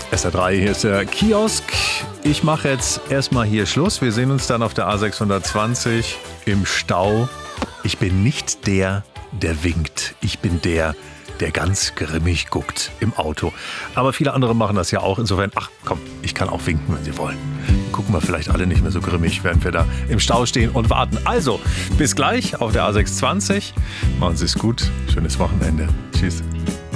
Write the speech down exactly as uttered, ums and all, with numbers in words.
S R drei, hier ist der Kiosk. Ich mache jetzt erstmal hier Schluss. Wir sehen uns dann auf der A sechshundertzwanzig im Stau. Ich bin nicht der, der winkt. Ich bin der, der ganz grimmig guckt im Auto. Aber viele andere machen das ja auch. Insofern, ach komm, ich kann auch winken, wenn Sie wollen. Gucken wir vielleicht alle nicht mehr so grimmig, während wir da im Stau stehen und warten. Also, bis gleich auf der A sechshundertzwanzig. Machen Sie es gut. Schönes Wochenende. Tschüss.